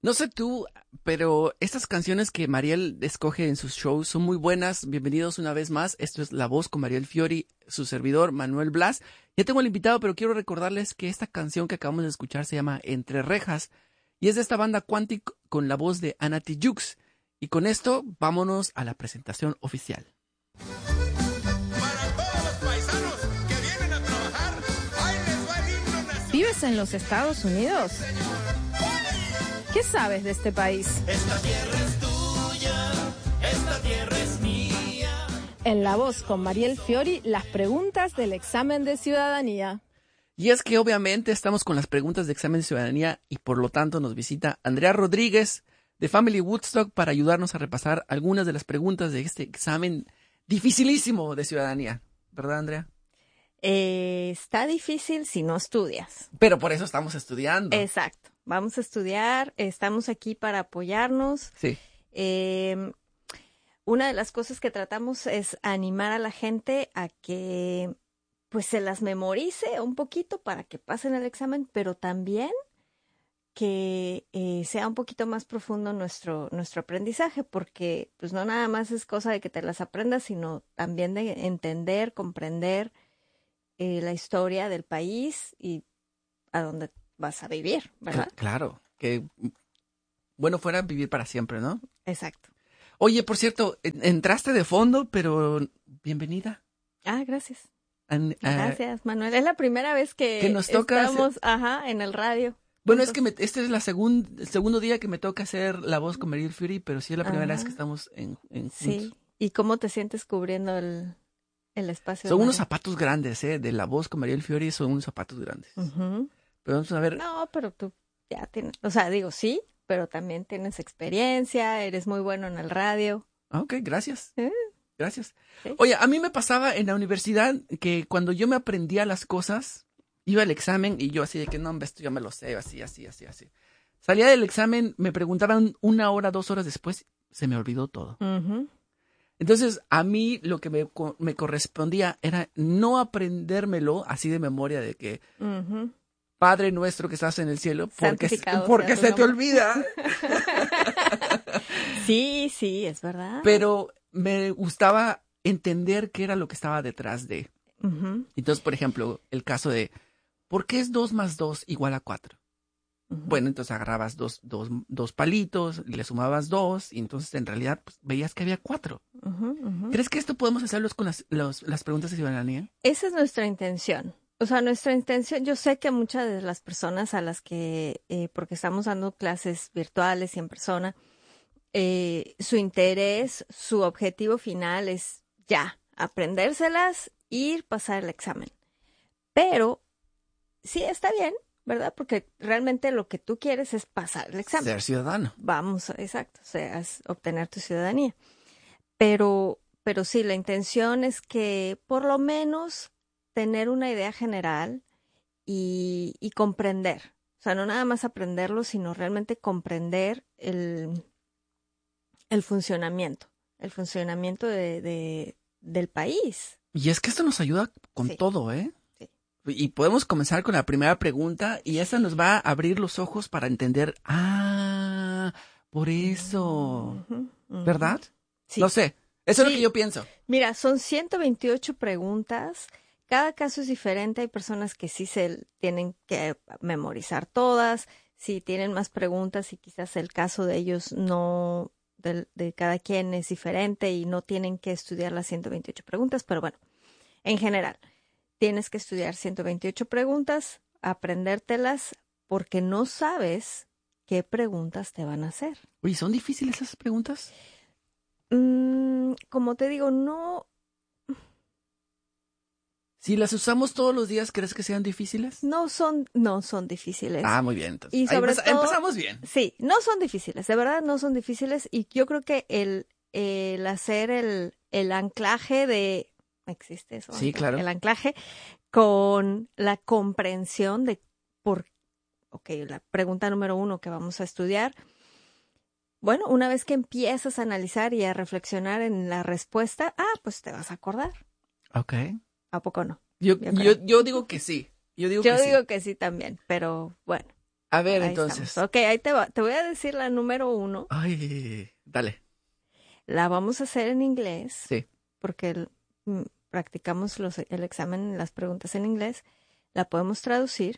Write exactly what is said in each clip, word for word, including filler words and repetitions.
No sé tú, pero estas canciones que Mariel escoge en sus shows son muy buenas. Bienvenidos una vez más. Esto es La Voz con Mariel Fiori, su servidor Manuel Blas. Ya tengo el invitado, pero quiero recordarles que esta canción que acabamos de escuchar se llama Entre Rejas y es de esta banda Quantic con la voz de Ana Tijoux. Y con esto, vámonos a la presentación oficial. Para todos los paisanos que vienen a trabajar, ahí les va el himno nacional. ¿Vives en los Estados Unidos? ¿Qué sabes de este país? Esta tierra es tuya, esta tierra es mía. En La Voz con Mariel Fiori, las preguntas del examen de ciudadanía. Y es que obviamente estamos con las preguntas de examen de ciudadanía y por lo tanto nos visita Andrea Rodríguez de Family Woodstock para ayudarnos a repasar algunas de las preguntas de este examen dificilísimo de ciudadanía. ¿Verdad, Andrea? Eh, está difícil si no estudias. Pero por eso estamos estudiando. Exacto. Vamos a estudiar, estamos aquí para apoyarnos. Sí. Eh, una de las cosas que tratamos es animar a la gente a que pues se las memorice un poquito para que pasen el examen, pero también que eh, sea un poquito más profundo nuestro, nuestro aprendizaje, porque pues no nada más es cosa de que te las aprendas, sino también de entender, comprender eh, la historia del país y a dónde vas a vivir, ¿verdad? Claro, que bueno fuera vivir para siempre, ¿no? Exacto. Oye, por cierto, entraste de fondo, pero bienvenida. Ah, gracias. An, Gracias, uh, Manuel. Es la primera vez que, que nos toca estamos hacer... ajá, en el radio. Bueno, es que me, este es la segun, el segundo día que me toca hacer La Voz con Mariel Fiori, pero sí es la primera ajá. vez que estamos en, en juntos. Sí. ¿Y cómo te sientes cubriendo el, el espacio? Son unos zapatos grandes, ¿eh? De La Voz con Mariel Fiori son unos zapatos grandes. Uh-huh. Pero vamos a ver. No, pero tú ya tienes, o sea, digo sí, pero también tienes experiencia, eres muy bueno en el radio. Ok, gracias. ¿Eh? Gracias. ¿Sí? Oye, a mí me pasaba en la universidad que cuando yo me aprendía las cosas, iba al examen y yo así de que no, esto ya me lo sé, así, así, así, así. Salía del examen, me preguntaban una hora, dos horas después, se me olvidó todo. Uh-huh. Entonces, a mí lo que me, me correspondía era no aprendérmelo así de memoria de que uh-huh. Padre nuestro que estás en el cielo, porque, porque se te olvida. Sí, sí, es verdad. Pero me gustaba entender qué era lo que estaba detrás de. Uh-huh. Entonces, por ejemplo, el caso de, ¿por qué es dos más dos igual a cuatro? Uh-huh. Bueno, entonces agarrabas dos, dos, dos palitos, y le sumabas dos, y entonces en realidad pues, veías que había cuatro. Uh-huh, uh-huh. ¿Crees que esto podemos hacerlos con las, los, las preguntas de ciudadanía? Esa es nuestra intención. O sea, nuestra intención, yo sé que muchas de las personas a las que, eh, porque estamos dando clases virtuales y en persona, eh, su interés, su objetivo final es ya, aprendérselas, ir, pasar el examen. Pero sí está bien, ¿verdad? Porque realmente lo que tú quieres es pasar el examen. Ser ciudadano. Vamos, exacto, o sea, es obtener tu ciudadanía. Pero, pero sí, la intención es que por lo menos tener una idea general y, y comprender. O sea, no nada más aprenderlo, sino realmente comprender el, el funcionamiento, el funcionamiento de, de, del país. Y es que esto nos ayuda con sí. todo, ¿eh? Sí. Y podemos comenzar con la primera pregunta y esa nos va a abrir los ojos para entender, ah, por eso, uh-huh, uh-huh. ¿verdad? Sí. No sé, eso sí. es lo que yo pienso. Mira, son ciento veintiocho preguntas. Cada caso es diferente, hay personas que sí se tienen que memorizar todas, si tienen más preguntas y quizás el caso de ellos no, de, de cada quien es diferente y no tienen que estudiar las ciento veintiocho preguntas, pero bueno, en general, tienes que estudiar ciento veintiocho preguntas, aprendértelas porque no sabes qué preguntas te van a hacer. Oye, ¿son difíciles esas preguntas? Mm, como te digo, no... Si las usamos todos los días, ¿crees que sean difíciles? No son, no son difíciles. Ah, muy bien. Entonces, y sobre empeza- todo, empezamos bien. Sí, no son difíciles, de verdad no son difíciles. Y yo creo que el, el hacer el, el anclaje de... ¿Existe eso? Sí, claro. El anclaje con la comprensión de por... Ok, la pregunta número uno que vamos a estudiar. Bueno, una vez que empiezas a analizar y a reflexionar en la respuesta, ah, pues te vas a acordar. Ok. ¿A poco no? Yo, yo, yo, yo digo que sí. Yo digo yo que digo sí. que sí también, pero bueno. A ver, Ahí entonces. estamos. Ok, ahí te, va. Te voy a decir la número uno. Ay, dale. La vamos a hacer en inglés. Sí. Porque el- mm, practicamos los, el examen, las preguntas en inglés. La podemos traducir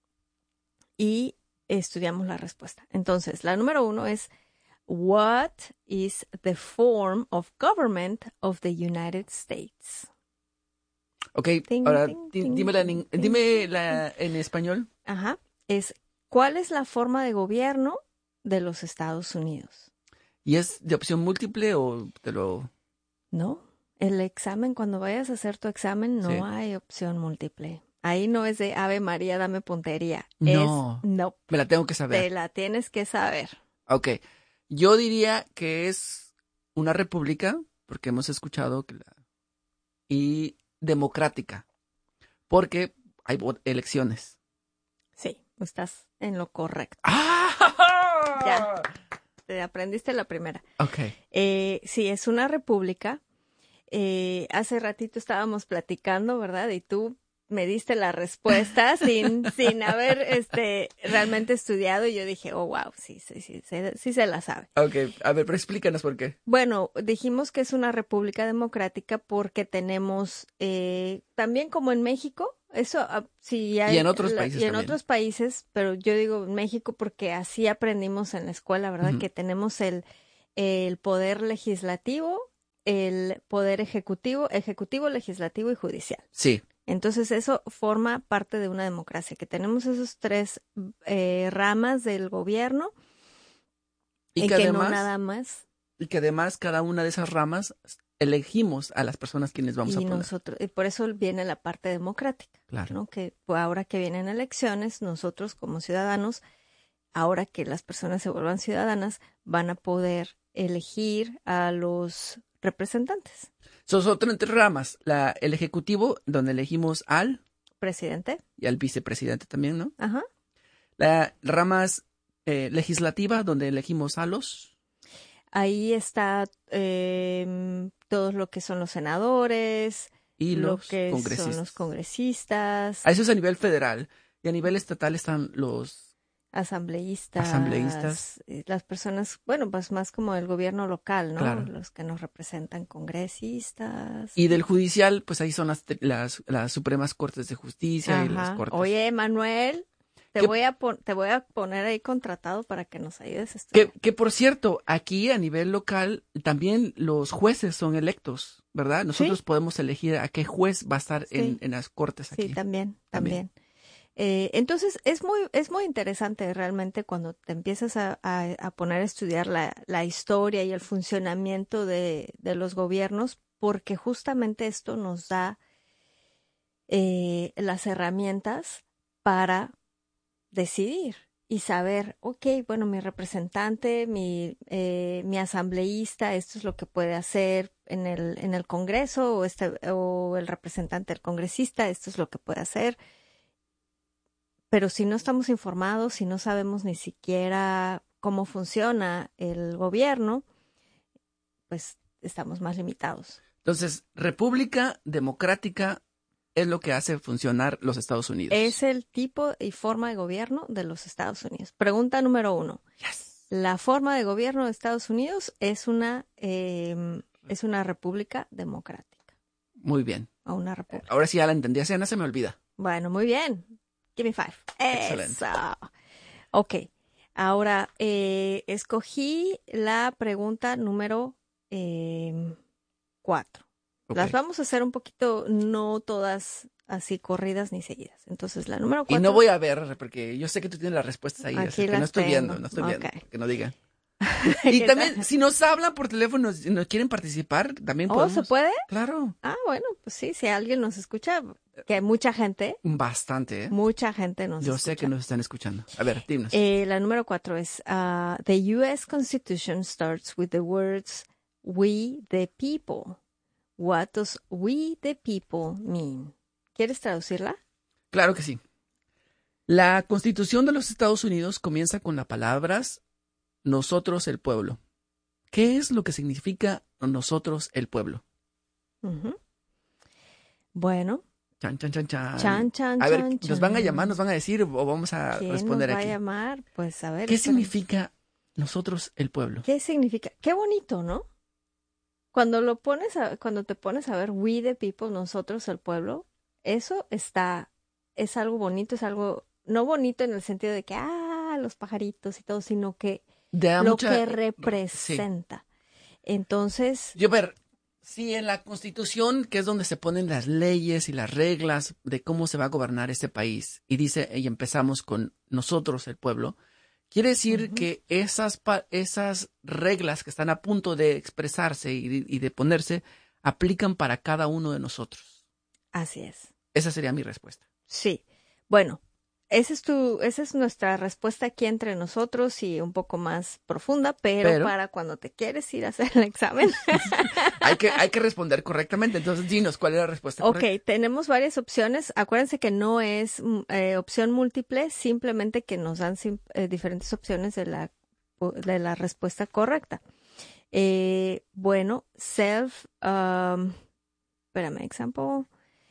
y estudiamos la respuesta. Entonces, la número uno es: What is the form of government of the United States? Ok, Ting, ahora ting, di- ting, dímela en, ting, in- ting, dímela en español. Ajá. Es ¿cuál es la forma de gobierno de los Estados Unidos? ¿Y es de opción múltiple o te lo...? No, el examen, cuando vayas a hacer tu examen, no Sí. hay opción múltiple. Ahí no es de Ave María, dame puntería. No. Es no, Me la tengo que te saber. la tienes que saber. Ok, yo diría que es una república, porque hemos escuchado que la... Y democrática, porque hay vo- elecciones. Sí, estás en lo correcto. ¡Ah! Ya. Te aprendiste la primera. Ok. Eh, sí, es una república. Eh, hace ratito estábamos platicando, ¿verdad? Y tú me diste la respuesta sin, sin haber este, realmente estudiado. Y yo dije, oh, wow, sí, sí, sí, sí, sí se la sabe. Ok, a ver, pero explícanos por qué. Bueno, dijimos que es una república democrática porque tenemos, eh, también como en México, eso ah, sí hay, Y en otros la- países y en también. otros países, pero yo digo en México porque así aprendimos en la escuela, ¿verdad? Ujú. Que tenemos el, el poder legislativo, el poder ejecutivo, ejecutivo, legislativo y judicial. Sí, Entonces eso forma parte de una democracia, que tenemos esos tres eh, ramas del gobierno y y que, que además, no nada más. y que además cada una de esas ramas elegimos a las personas quienes vamos y a poner. nosotros y por eso viene la parte democrática, Claro. ¿no? Que pues, ahora que vienen elecciones, nosotros como ciudadanos, ahora que las personas se vuelvan ciudadanas, van a poder elegir a los representantes. Son otras tres ramas. La, el ejecutivo, donde elegimos al Presidente, y al vicepresidente también, ¿no? ajá. La ramas eh, legislativa, donde elegimos a los... Ahí está eh, todo lo que son los senadores, Y lo los que congresistas. son los congresistas, A eso es a nivel federal. Y a nivel estatal están los... asambleístas, Asambleístas. eh, las personas, bueno, pues más como el gobierno local, ¿no? Claro. Los que nos representan, congresistas. Y del judicial, pues ahí son las, las, las Supremas Cortes de Justicia y las Ajá. Cortes... Oye, Manuel, te ¿Qué- voy a pon- te voy a poner ahí contratado para que nos ayudes a estudiar. Que, que por cierto, aquí a nivel local también los jueces son electos, ¿verdad? Nosotros Sí. podemos elegir a qué juez va a estar Sí. en, en las cortes aquí. Sí, también, También. también. Eh, entonces, es muy, es muy interesante realmente cuando te empiezas a, a, a poner a estudiar la, la historia y el funcionamiento de, de los gobiernos, porque justamente esto nos da eh, las herramientas para decidir y saber, ok, bueno, mi representante, mi, eh, mi asambleísta, esto es lo que puede hacer en el, en el Congreso, o, este, o el representante del congresista, esto es lo que puede hacer. Pero si no estamos informados, si no sabemos ni siquiera cómo funciona el gobierno, pues estamos más limitados. Entonces, república democrática es lo que hace funcionar los Estados Unidos. Es el tipo y forma de gobierno de los Estados Unidos. Pregunta número uno. Yes. La forma de gobierno de Estados Unidos es una, eh, es una república democrática. Muy bien. O una república. Ahora sí ya la entendí. Así no se me olvida. Bueno, muy bien. Give me five. Excelente. Eso. Ok. Ahora, eh, escogí la pregunta número eh, cuatro. Ok. Las vamos a hacer un poquito, no todas así corridas ni seguidas. Entonces, la número Y cuatro. no voy a ver, porque yo sé que tú tienes las respuestas ahí. Aquí Así que las no estoy tengo. viendo, no estoy viendo. Ok. Que no digan. ¿Qué Y tal? también, si nos hablan por teléfono, si nos quieren participar, también Oh, podemos. ¿se puede? Claro. Ah, bueno, pues sí, si alguien nos escucha, que mucha gente, Bastante, ¿eh? mucha gente nos Yo escucha. sé que nos están escuchando. A ver, dinos. Eh, la número cuatro es, uh, the U S Constitution starts with the words, we the people. What does we the people mean? ¿Quieres traducirla? Claro que sí. La Constitución de los Estados Unidos comienza con las palabras nosotros el pueblo. ¿Qué es lo que significa nosotros el pueblo? Ujú. Bueno, Chan, chan, chan, chan. Chan, chan, a ver, chan, ¿nos van a chan. llamar, nos van a decir o vamos a ¿Quién responder nos va aquí? a llamar? Pues a ver. ¿Qué espérame. significa nosotros el pueblo? ¿Qué significa? Qué bonito, ¿no? Cuando lo pones a, cuando te pones a ver we the people, nosotros el pueblo, eso está, es algo bonito, es algo, no bonito en el sentido de que, ah, los pajaritos y todo, sino que Da lo mucha- que Sí. representa. Entonces, Yo ver, si en la Constitución, que es donde se ponen las leyes y las reglas de cómo se va a gobernar este país, y dice, y empezamos con nosotros, el pueblo, quiere decir Ujú. que esas, pa- esas reglas que están a punto de expresarse y, de- y de ponerse, aplican para cada uno de nosotros. así es. Esa sería mi respuesta. Sí. Bueno, esa es tu, esa es nuestra respuesta aquí entre nosotros y un poco más profunda, pero, Pero- para cuando te quieres ir a hacer el examen. Hay que, hay que responder correctamente. Entonces, dinos, ¿cuál es la respuesta Ok, correcta? tenemos varias opciones. Acuérdense que no es mm, eh, opción múltiple, simplemente que nos dan sim- eh, diferentes opciones de la, de la respuesta correcta. Eh, bueno, self, um, espérame, example.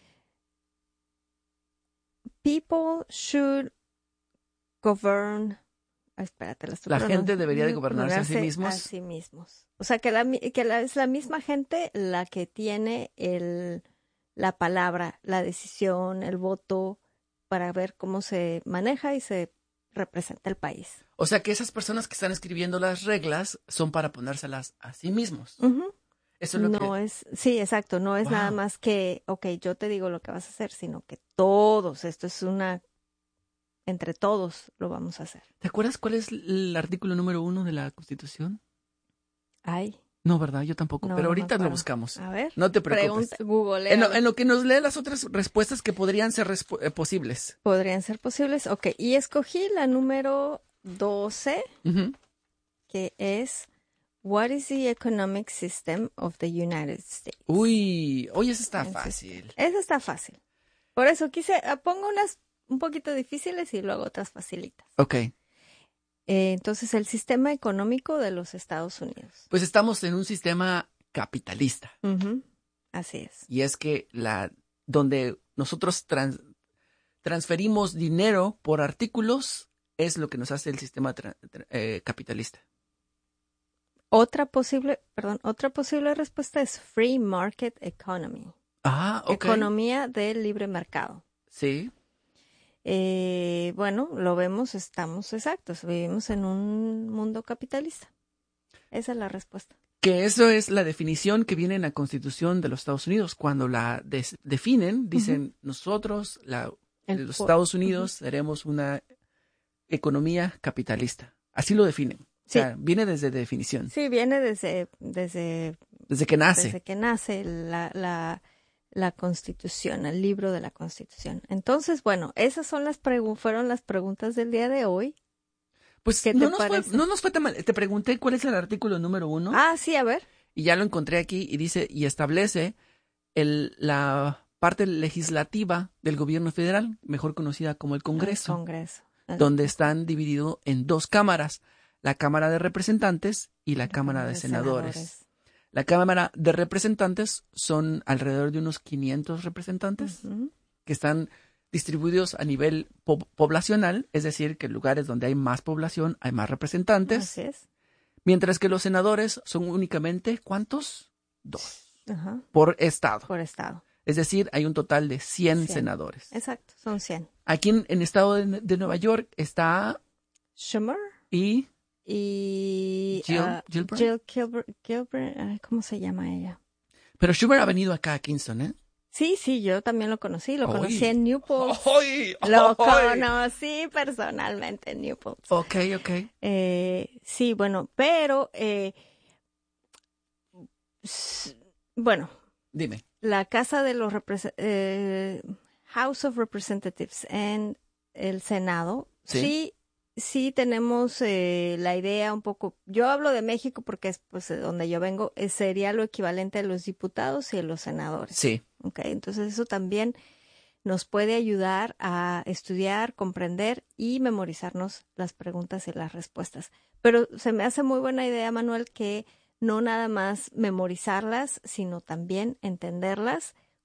People should govern. ah, Espérate, la estoy La pronunciando. gente debería de gobernarse a sí mismos. A sí mismos. O sea, que, la, mi- que la- es la misma gente la que tiene el, la palabra, la decisión, el voto para ver cómo se maneja y se representa el país. O sea, que esas personas que están escribiendo las reglas son para ponérselas a sí mismos. Ujú. Eso es lo No que... es, sí, exacto, no es nada Wow. más que, ok, yo te digo lo que vas a hacer, sino que todos, esto es una, entre todos lo vamos a hacer. ¿Te acuerdas cuál es el artículo número uno de la Constitución? Ay, No, ¿verdad? Yo tampoco. no, pero no me ahorita lo acuerdo. buscamos. A ver, No te preocupes. pregunta, Google. En lo, en lo que nos lee las otras respuestas que podrían ser respu- eh, posibles. Podrían ser posibles. Ok, y escogí la número doce, Ujú. que es What is the economic system of the United States? Uy, oye, eso está El fácil. Eso está fácil. Por eso quise, ah, pongo unas un poquito difíciles y luego otras facilitas. Ok, Eh, entonces, el sistema económico de los Estados Unidos. pues estamos en un sistema capitalista. Ujú, así es. Y es que la donde nosotros trans- transferimos dinero por artículos es lo que nos hace el sistema tra- tra- eh, capitalista. Otra posible, perdón, otra posible respuesta es Free Market Economy. Ah, ok. Economía del libre mercado. Sí. Eh, bueno, lo vemos, estamos exactos, vivimos en un mundo capitalista. Esa es la respuesta. Que eso es la definición que viene en la Constitución de los Estados Unidos. Cuando la des- definen, dicen nosotros, la, El los pu- Estados Unidos, seremos una economía capitalista. Así lo definen. Sí. O sea, viene desde definición, Sí, viene desde, desde, desde que nace. desde que nace la, la, la Constitución, el libro de la Constitución. Entonces, bueno, esas son las pregu- fueron las preguntas del día de hoy. Pues ¿Qué no te nos, fue, parece? no nos fue tan mal. Te pregunté cuál es el artículo número uno Ah, sí, a ver. y ya lo encontré aquí y dice y establece el, la parte legislativa del gobierno federal, mejor conocida como el Congreso, El Congreso. El- donde están divididos en dos cámaras, la Cámara de Representantes y la Cámara de Senadores. La Cámara de Representantes son alrededor de unos quinientos representantes Ujú. que están distribuidos a nivel po- poblacional, es decir, que en lugares donde hay más población hay más representantes, Así es. mientras que los senadores son únicamente, ¿cuántos? Dos, Ajá. por estado. Por estado. Es decir, hay un total de cien, cien. senadores. Exacto, son cien. Aquí en el estado de, de Nueva York está Schumer y y Jill- ah, Gilbert. Jill Gilbert, Gilbert, ay, ¿cómo se llama ella? pero Schumer ha venido acá a Kingston, ¿eh? Sí, sí, yo también lo conocí, lo Ay. conocí en Newport. ¡Ay! Lo ¡Ay! conocí personalmente en Newport. Ok, ok. Eh, sí, bueno, pero, eh, s- bueno, Dime. la Casa de los Represe- eh, House of Representatives en el Senado, Sí. sí, sí, tenemos eh, la idea un poco, yo hablo de México porque es pues de donde yo vengo, eh, sería lo equivalente a los diputados y a los senadores. Sí. ¿Ok? Entonces eso también nos puede ayudar a estudiar, comprender y memorizarnos las preguntas y las respuestas. Pero se me hace muy buena idea, Manuel, que no nada más memorizarlas, sino también entenderlas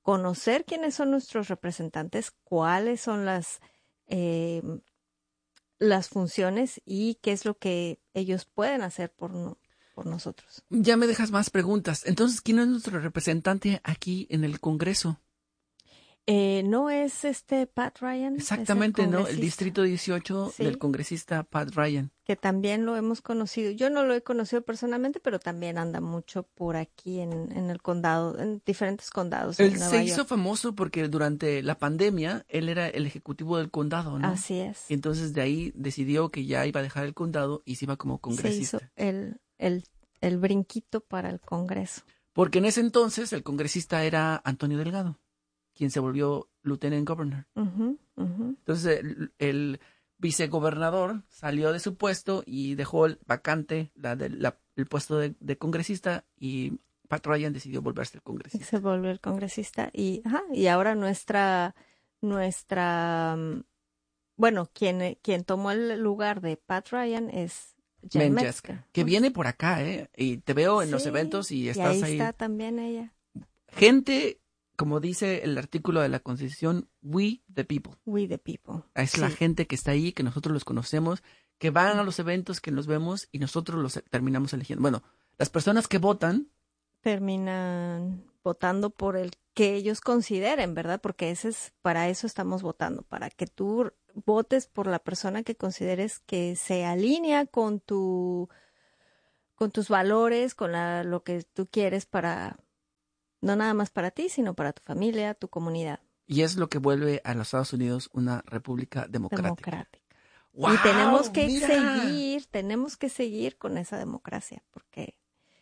conocer quiénes son nuestros representantes, cuáles son las, eh, las funciones y qué es lo que ellos pueden hacer por, no- por nosotros. Ya me dejas más preguntas. Entonces, ¿quién es nuestro representante aquí en el Congreso? Eh, ¿No es este Pat Ryan? Es el Exactamente, ¿no? El congresista, distrito dieciocho Sí. del congresista Pat Ryan. que también lo hemos conocido. Yo no lo he conocido personalmente, pero también anda mucho por aquí en, en el condado, en diferentes condados de Él Nueva se York. hizo famoso porque durante la pandemia él era el ejecutivo del condado, ¿no? Así es. Y entonces de ahí decidió que ya iba a dejar el condado y se iba como Se congresista. hizo el, el, el brinquito para el Congreso. Porque en ese entonces el congresista era Antonio Delgado, quien se volvió lieutenant governor. Ujú, ujú. Entonces el, el vicegobernador salió de su puesto y dejó el vacante la de- la- el puesto de, de congresista y Pat Ryan decidió volverse el Y congresista. se volvió el congresista y, ajá, y ahora nuestra, nuestra, mm, bueno, quien, quien tomó el lugar de Pat Ryan es Jen Men Metzger. Jesker, que viene por acá, ¿eh? Y te veo en los Sí, eventos y y estás ahí ahí. está también ella. Gente, como dice el artículo de la Constitución, we the people. We the people. Es la Sí. gente que está ahí, que nosotros los conocemos, que van a los eventos, que los vemos y nosotros los terminamos eligiendo. Bueno, las personas que votan, Terminan votando por el que ellos consideren, ¿verdad? Porque ese es, para eso estamos votando, para que tú votes por la persona que consideres que se alinea con tu, con tus valores, con la, lo que tú quieres para, no nada más para ti, sino para tu familia, tu comunidad y es lo que vuelve a los Estados Unidos una república democrática. democrática. Y ¡Guau! tenemos que ¡Mira! seguir, tenemos que seguir con esa democracia, porque,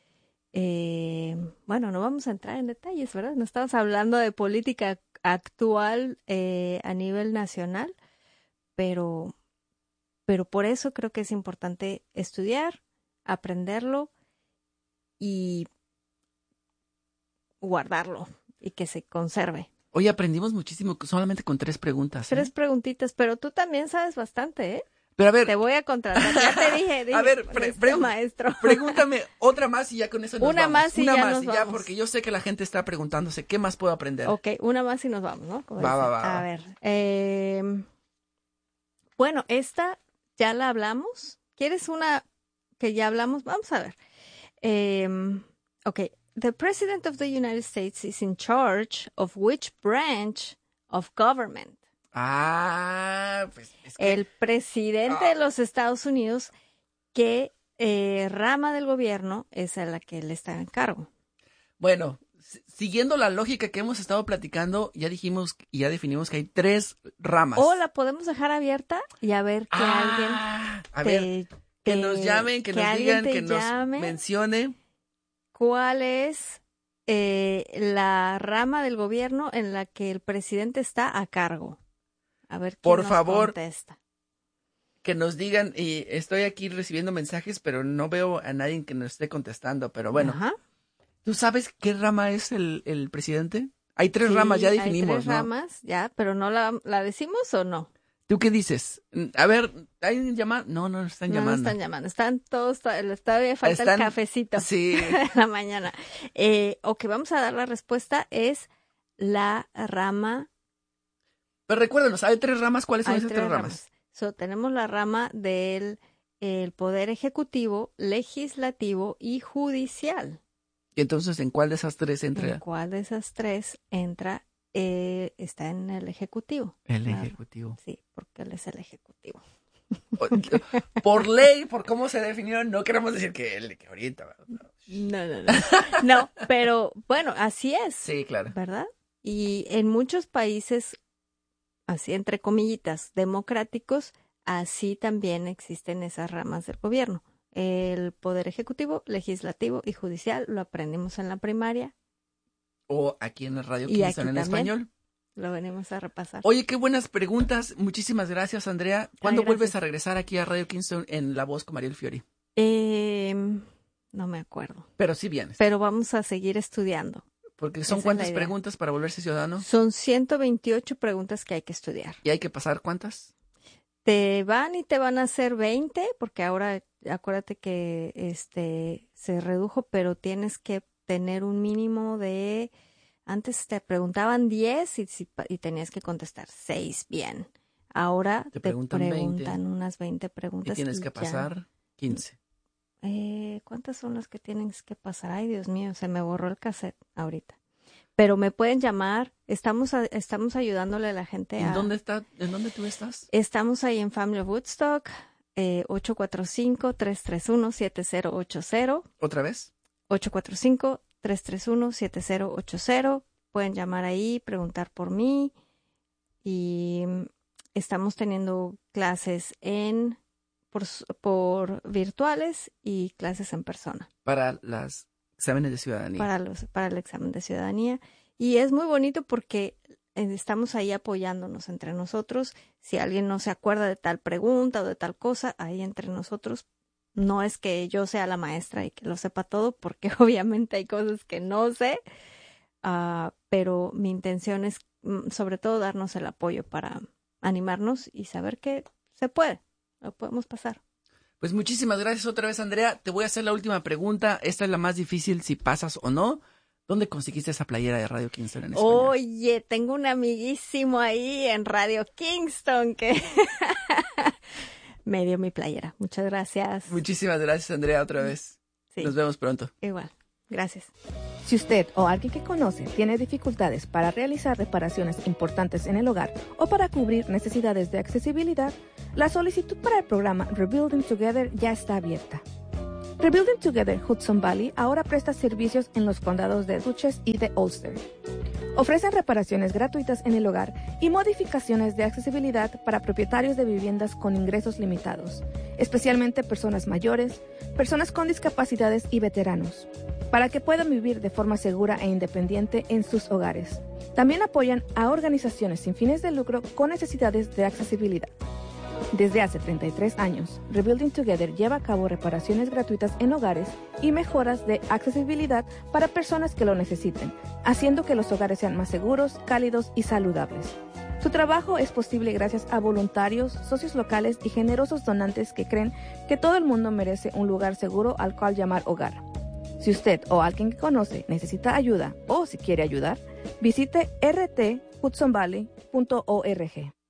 eh, bueno, no vamos a entrar en detalles, ¿verdad? No estamos hablando de política actual eh, a nivel nacional, pero, pero por eso creo que es importante estudiar, aprenderlo y guardarlo y que se conserve. Hoy aprendimos muchísimo solamente con tres preguntas. ¿eh? Tres preguntitas, pero tú también sabes bastante, ¿eh? Pero a ver, Te voy a contratar, ya te dije, dije A ver, pre- este pre- maestro. pregúntame otra más y ya con eso nos Una vamos. más y Una ya más nos y ya, vamos. porque yo sé que la gente está preguntándose qué más puedo aprender. Ok, una más y nos vamos, ¿no? Como Va, dicen. va, va, va. A ver, eh, bueno, esta ya la hablamos. ¿Quieres una que ya hablamos? Vamos a ver. Eh, ok, the President of the United States is in charge of which branch of government? Ah, pues es que El presidente de los Estados Unidos, ¿qué eh, rama del gobierno es a la que él está en cargo? bueno, si- siguiendo la lógica que hemos estado platicando, ya dijimos y ya definimos que hay tres ramas. O la podemos dejar abierta y a ver que Ah, a ver, alguien te, que te- nos llamen, que, nos alguien digan, te que nos llame mencione. cuál es eh, la rama del gobierno en la que el presidente está a cargo. A ver quién Por nos favor. contesta. Que nos digan, y estoy aquí recibiendo mensajes, pero no veo a nadie que nos esté contestando. Pero bueno, Ajá. ¿tú sabes qué rama es el, el presidente? Hay tres Sí, ramas, ya hay definimos, tres ¿no? ramas, ya, pero no la, la decimos o no. ¿Tú qué dices? A ver, ¿hay llamada? No, no nos están No nos llamando. están llamando, están todos, todavía falta Están- el cafecito Sí. de la mañana. Eh, ok, vamos a dar la respuesta, es la rama. Pero recuérdanos, hay tres ramas. ¿Cuáles son Hay esas tres, tres ramas? ramas. So, tenemos la rama del el poder ejecutivo, legislativo y judicial. Y entonces, ¿en cuál de esas tres ¿En entra cuál de esas tres entra? Eh, está en el ejecutivo. el Claro. ejecutivo? Sí, porque él es el ejecutivo. Por ley, por cómo se definió, no queremos decir que él, que ahorita. ¿verdad? No. No, no, no. No, pero bueno, así es. Sí, claro. ¿Verdad? Y en muchos países, así entre comillitas, democráticos, así también existen esas ramas del gobierno. El poder ejecutivo, legislativo y judicial, lo aprendimos en la primaria, O aquí en la radio Y que aquí están en también. español. lo venimos a repasar. Oye, qué buenas preguntas. Muchísimas gracias, Andrea. ¿Cuándo Ay, vuelves gracias. a regresar aquí a Radio Kingston en La Voz con Mariel Fiori? Eh, no me acuerdo, Pero sí vienes. pero vamos a seguir estudiando. Porque esa son es cuántas la idea. preguntas para volverse ciudadano. Son ciento veintiocho preguntas que hay que estudiar. ¿Y hay que pasar cuántas? Te van y te van a hacer veinte, porque ahora acuérdate que este se redujo, pero tienes que tener un mínimo de Antes te preguntaban diez y, si- y tenías que contestar seis bien. Ahora Te te preguntan preguntan, veinte. unas veinte Y preguntas. tienes y que ya. pasar quince. Eh, ¿Cuántas son las que tienes que pasar? Ay, Dios mío, se me borró el cassette ahorita. Pero me pueden llamar. Estamos a- estamos ayudándole a la gente ¿En a... dónde está? ¿En dónde tú estás? Estamos ahí en Family of Woodstock, eh, ocho cuatro cinco, tres tres uno, siete cero ocho cero. ¿Otra vez? ocho cuatro cinco, tres tres uno, siete cero ocho cero. Pueden llamar ahí, preguntar por mí. Y mm, estamos teniendo clases en por, s- por virtuales y clases en persona Para los exámenes de ciudadanía. para los para el examen de ciudadanía. Y es muy bonito porque eh, estamos ahí apoyándonos entre nosotros. Si alguien no se acuerda de tal pregunta o de tal cosa, ahí entre nosotros. No es que yo sea la maestra y que lo sepa todo, porque obviamente hay cosas que no sé, ah, pero mi intención es mm, sobre todo darnos el apoyo para animarnos y saber que se puede, lo podemos pasar. Pues muchísimas gracias otra vez, Andrea. Te voy a hacer la última pregunta. Esta es la más difícil, si pasas o no. ¿Dónde conseguiste esa playera de Radio Kingston en español? Oye, tengo un amiguísimo ahí en Radio Kingston que me dio mi playera. Muchas gracias. Muchísimas gracias, Andrea, otra vez. Sí, Nos vemos pronto. igual. Gracias. Si usted o alguien que conoce tiene dificultades para realizar reparaciones importantes en el hogar o para cubrir necesidades de accesibilidad, la solicitud para el programa Rebuilding Together ya está abierta. Rebuilding Together Hudson Valley ahora presta servicios en los condados de Dutchess y de Ulster. Ofrecen reparaciones gratuitas en el hogar y modificaciones de accesibilidad para propietarios de viviendas con ingresos limitados, especialmente personas mayores, personas con discapacidades y veteranos, para que puedan vivir de forma segura e independiente en sus hogares. También apoyan a organizaciones sin fines de lucro con necesidades de accesibilidad. Desde hace treinta y tres años, Rebuilding Together lleva a cabo reparaciones gratuitas en hogares y mejoras de accesibilidad para personas que lo necesiten, haciendo que los hogares sean más seguros, cálidos y saludables. Su trabajo es posible gracias a voluntarios, socios locales y generosos donantes que creen que todo el mundo merece un lugar seguro al cual llamar hogar. Si usted o alguien que conoce necesita ayuda o si quiere ayudar, visite r t hudson valley punto org.